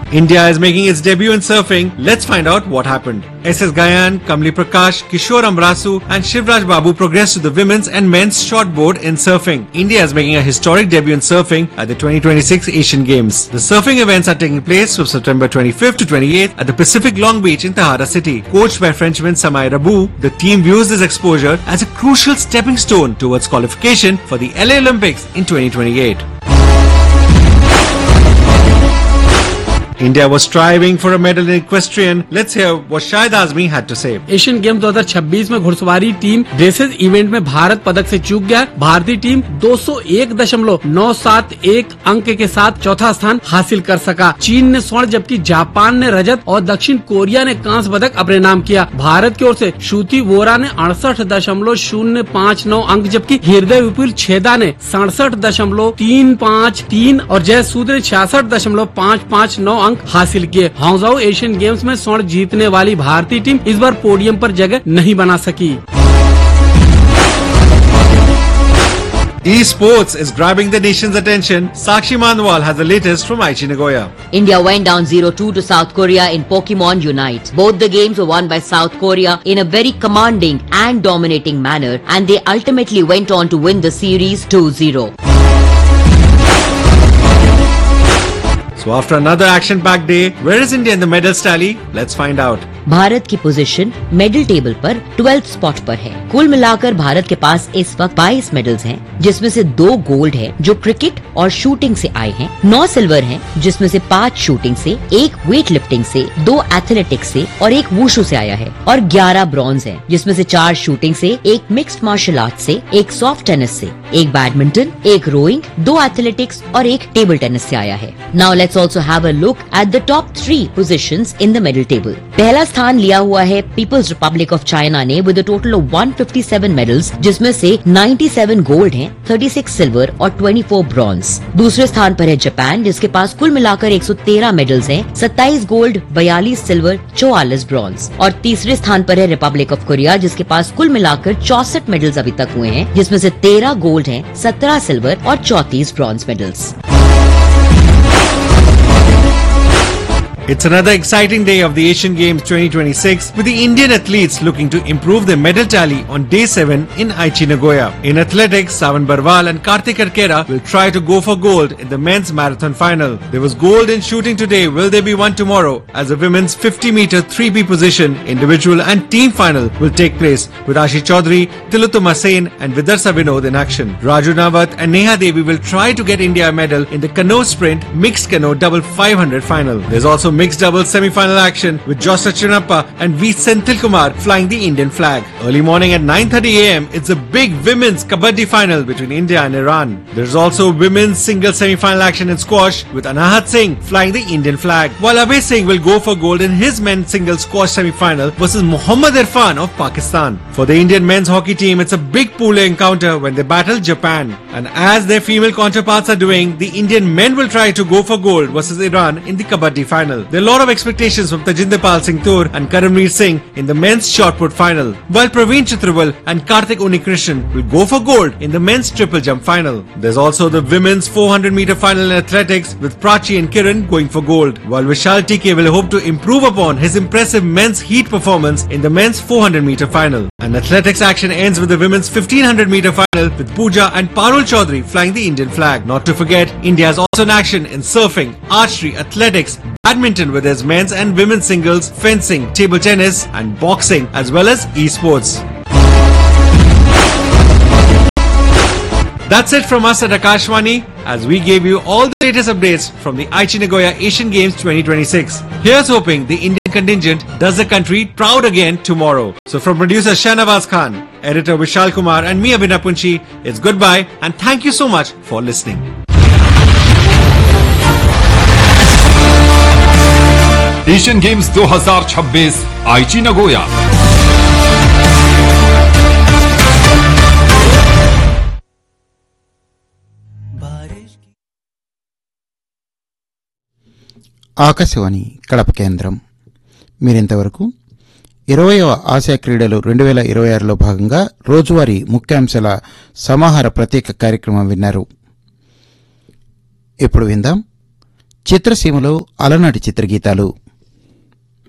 India is making its debut in surfing. Let's find out what happened. SS Gayan, Kamli Prakash, Kishore Amrasu and Shivraj Babu progressed to the women's and men's shortboard in surfing. India is making a historic debut in surfing at the 2026 Asian Games. The surfing events are taking place from September 25th to 28th at the Pacific Long Beach in Tahara City. Coached by Frenchman Samay Rabu, the team views this exposure as a crucial stepping stone towards qualification for the LA Olympics in 2028. India was striving for a medal in equestrian. Let's hear what Shahid Azmi had to say. Asian game 2026 में घुड़सवारी team dresses event में भारत पदक से चूक गया। भारतीय team 201.971 अंक के साथ चौथा स्थान हासिल कर सका। चीन ने स्वर्ण जबकि जापान ने रजत और दक्षिण कोरिया ने कांस्य पदक अपने नाम किया। भारत की ओर से श्रुति वोरा ने 68.059 अंक जबकि हृदय विपुल छेदा ने 67.353 और जयसूद ने 66.559 अंक हासिल किए। हांगझाऊ एशियन गेम्स में स्वर्ण जीतने वाली भारतीय टीम इस बार पोडियम पर जगह नहीं बना सकी। Esports is grabbing the nation's attention. Sakshi Manwal has the latest from Aichi Nagoya. India went down 0-2 to South Korea in Pokemon Unite. Both the games were won by South Korea in a very commanding and dominating manner, and they ultimately went on to win the series 2-0. So after another action-packed day, where is India in the medals tally? Let's find out. Bharat की position medal table पर 12th spot पर है। कुल मिलाकर भारत के पास इस वक्त 22 medals हैं, जिसमें से 2 गोल्ड है जो क्रिकेट और शूटिंग से आए हैं, 9 सिल्वर हैं, जिसमें से 5 शूटिंग से, 1 वेट लिफ्टिंग से, 2 एथलेटिक्स से और 1 वुशु से आया है, और 11 ब्रॉन्ज है, जिसमें से 4 शूटिंग से, 1 मिक्स्ड मार्शल आर्ट से, 1 सॉफ्ट टेनिस से, 1 बैडमिंटन, 1 रोइंग, 2 एथलेटिक्स और 1 टेबल टेनिस से आया है। Now let's also have a look at the top 3 positions in the medal table. पहला स्थान लिया हुआ है पीपल्स रिपब्लिक ऑफ चाइना ने with a total of 157 medals, जिसमें से 97 गोल्ड हैं, 36 सिल्वर और 24 ब्रॉन्ज। दूसरे स्थान पर है जापान, जिसके पास कुल मिलाकर 113 मेडल्स हैं, 27 गोल्ड, 42 सिल्वर, 44 ब्रॉन्ज। और तीसरे स्थान पर है रिपब्लिक ऑफ कोरिया, जिसके पास कुल मिलाकर 64 मेडल्स अभी तक हुए हैं, जिसमें से 13 गोल्ड हैं, 17 सिल्वर और 34 bronze medals. It's another exciting day of the Asian Games 2026 with the Indian athletes looking to improve their medal tally on day 7 in Aichi Nagoya. In athletics, Savan Barwal and Kartik Arkera will try to go for gold in the men's marathon final. There was gold in shooting today. Will there be one tomorrow? As the women's 50-meter 3B position individual and team final will take place with Ashi Chaudhary, Tilotoma Sen and Vidarsa Vinod in action. Raju Nawat and Neha Devi will try to get India a medal in the canoe sprint mixed canoe double 500 final. There's also mixed doubles semi-final action with Joshua Chinappa and V. Senthil Kumar flying the Indian flag. Early morning at 9:30 a.m. it's a big women's kabaddi final between India and Iran. There's also women's single semi-final action in squash with Anahat Singh flying the Indian flag, while Abhay Singh will go for gold in his men's single squash semi-final versus Mohammad Irfan of Pakistan. For the Indian men's hockey team, it's a big pool encounter when they battle Japan. And as their female counterparts are doing, the Indian men will try to go for gold versus Iran in the kabaddi final. There are a lot of expectations from Tajinder Pal Singh Toor and Karamveer Singh in the men's shot put final, while Praveen Chitraval and Karthik Unnikrishnan will go for gold in the men's triple jump final. There's also the women's 400-meter final in athletics with Prachi and Kiran going for gold, while Vishal TK will hope to improve upon his impressive men's heat performance in the men's 400-meter final. And athletics action ends with the women's 1500-meter final with Pooja and Parul Chaudhary flying the Indian flag. Not to forget, India is also in action in surfing, archery, athletics, badminton with its men's and women's singles, fencing, table tennis and boxing, as well as esports. That's it from us at Akashvani, as we gave you all the latest updates from the Aichi Nagoya Asian Games 2026. Here's hoping the Indian contingent does the country proud again tomorrow. So from producer Shahnawaz Khan, editor Vishal Kumar and me Abhinav Punchi, it's goodbye and thank you so much for listening. Asian games 2026 आईची Nagoya. Akashvani Kadapa కేంద్రం. మీరింతవరకు 20వ Asia క్రీడలు 2026లో భాగంగా రోజువారీ ముఖ్యాంశాల సమాహార ప్రత్యేక కార్యక్రమం విన్నారు. ఇప్పుడు విందాం చిత్రసీమలో అలనాటి చిత్రగీతాలు